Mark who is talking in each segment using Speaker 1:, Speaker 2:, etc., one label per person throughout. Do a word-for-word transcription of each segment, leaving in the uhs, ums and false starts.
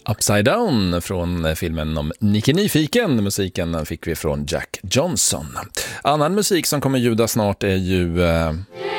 Speaker 1: Upside Down från filmen om Nicky Nyfiken. Musiken fick vi från Jack Johnson. Annan musik som kommer ljuda snart är ju... Eh...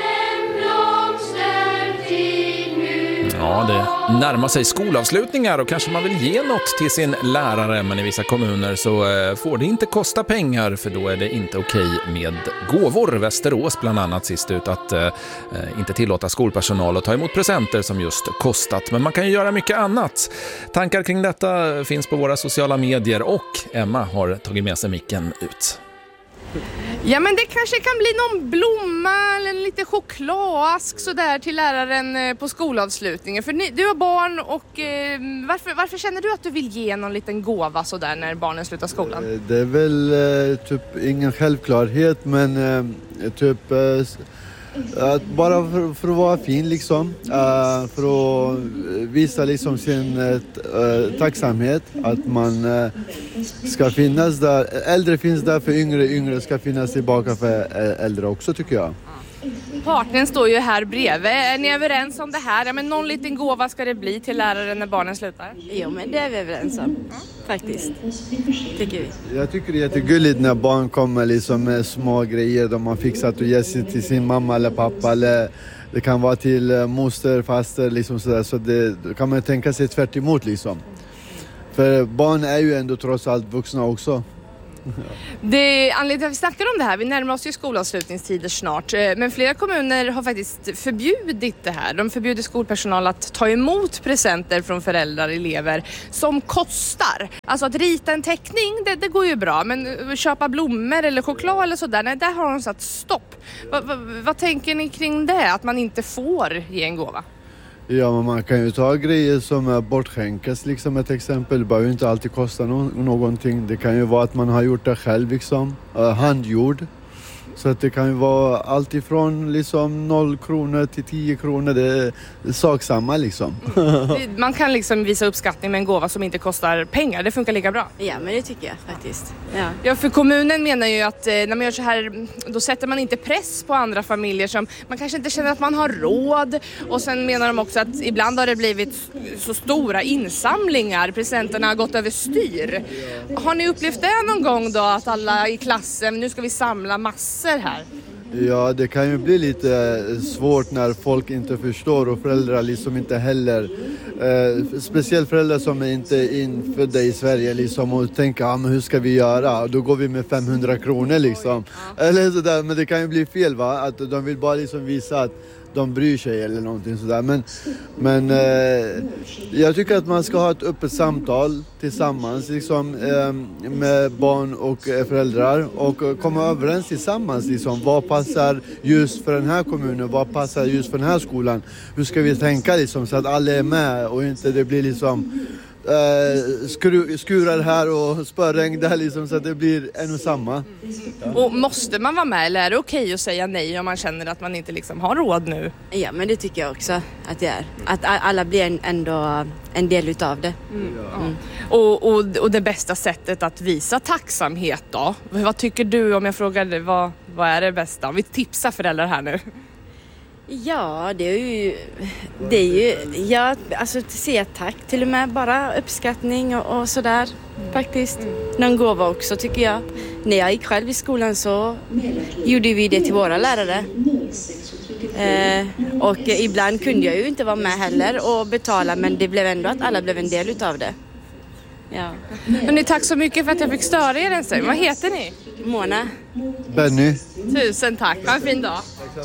Speaker 1: Ja, det närmar sig skolavslutningar och kanske man vill ge något till sin lärare, men i vissa kommuner så får det inte kosta pengar, för då är det inte okej med gåvor. Västerås bland annat sist ut att eh, inte tillåta skolpersonal att ta emot presenter som just kostat, men man kan ju göra mycket annat. Tankar kring detta finns på våra sociala medier och Emma har tagit med sig micken ut.
Speaker 2: Ja, men det kanske kan bli någon blomma eller en lite chokladask sådär till läraren på skolavslutningen. För ni, du har barn och eh, varför, varför känner du att du vill ge någon liten gåva sådär när barnen slutar skolan?
Speaker 3: Det är väl eh, typ ingen självklarhet, men eh, typ eh, att bara för, för att vara fin liksom, uh, för att visa liksom sin uh, tacksamhet, att man uh, ska finnas där, äldre finns där för yngre, yngre ska finnas tillbaka för äldre också, tycker jag.
Speaker 2: Partnern står ju här bredvid. Är ni överens om det här? Ja, men någon liten gåva ska det bli till läraren när barnen slutar?
Speaker 4: Jo, men det är vi överens om. Faktiskt. Tycker vi.
Speaker 3: Jag tycker det är jättegulligt när barn kommer liksom med små grejer de har fixat och ger till sin mamma eller pappa, eller det kan vara till moster, faster liksom sådär. Så det kan man tänka sig tvärt emot liksom. För barn är ju ändå trots allt vuxna också.
Speaker 2: Det anledningen till att vi snackar om det här, vi närmar oss ju skolavslutningstider snart, men flera kommuner har faktiskt förbjudit det här. De förbjuder skolpersonal att ta emot presenter från föräldrar och elever som kostar. Alltså att rita en teckning, det, det går ju bra, men köpa blommor eller choklad eller sådär, nej, där har de satt stopp. Va, va, vad tänker ni kring det, att man inte får ge en gåva?
Speaker 3: Ja, men man kan ju ta grejer som är bortskänkas, liksom ett exempel. Det behöver ju inte alltid kosta no- någonting. Det kan ju vara att man har gjort det själv, liksom. Uh, handgjord. Så att det kan ju vara allt ifrån liksom noll kronor till tio kronor. Det är, det är saksamma liksom.
Speaker 2: Mm. Man kan liksom visa uppskattning med en gåva som inte kostar pengar. Det funkar lika bra.
Speaker 4: Ja, men det tycker jag faktiskt. Ja,
Speaker 2: ja, för kommunen menar ju att eh, när man gör så här, då sätter man inte press på andra familjer som man kanske inte känner att man har råd. Och sen menar de också att ibland har det blivit så stora insamlingar. Presenterna har gått över styr. Har ni upplevt det någon gång då, att alla i klassen, nu ska vi samla massor här?
Speaker 3: Ja, det kan ju bli lite svårt när folk inte förstår och föräldrar liksom inte heller. Eh, speciellt föräldrar som är inte infödda i Sverige liksom och tänker, ah, men hur ska vi göra? Då går vi med femhundra kronor liksom. Eller sådär, men det kan ju bli fel, va? Att de vill bara liksom visa att de bryr sig eller någonting sådär. Men, men eh, jag tycker att man ska ha ett öppet samtal tillsammans liksom, eh, med barn och föräldrar och komma överens tillsammans liksom, vad passar just för den här kommunen, vad passar just för den här skolan, hur ska vi tänka liksom, så att alla är med och inte det blir liksom Uh, skru, skurar här och spörregn där liksom, så att det blir en och samma.
Speaker 2: Ja. Och måste man vara med, eller är det okej att säga nej om man känner att man inte liksom har råd nu?
Speaker 4: Ja, men det tycker jag också att det är. Att alla blir ändå en del utav det.
Speaker 2: Mm. Mm. Och, och, och det bästa sättet att visa tacksamhet då? Vad tycker du, om jag frågar dig, vad, vad är det bästa? Om vi tipsar föräldrar här nu.
Speaker 4: Ja, det är ju, det är ju, ja, alltså säga tack till och med, bara uppskattning och, och sådär, mm. faktiskt. Mm. Någon gåva också, tycker jag. När jag gick själv i skolan så gjorde vi det till våra lärare. Eh, och ibland kunde jag ju inte vara med heller och betala, men det blev ändå att alla blev en del utav det. Ja.
Speaker 2: Men tack så mycket för att jag fick störa er en stund. Vad heter ni?
Speaker 4: Mona.
Speaker 3: Benny.
Speaker 2: Tusen tack, ha en fin dag.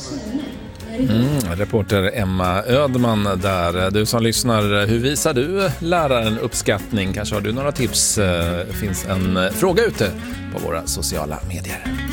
Speaker 1: Mm, reporter Emma Ödman där. Du som lyssnar, hur visar du läraren uppskattning? Kanske har du några tips? Det finns en fråga ute på våra sociala medier.